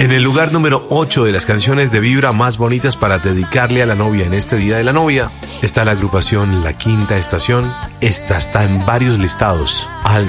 En el lugar número 8 de las canciones de vibra más bonitas para dedicarle a la novia en este Día de la Novia está la agrupación La Quinta Estación. Esta está en varios listados. Algo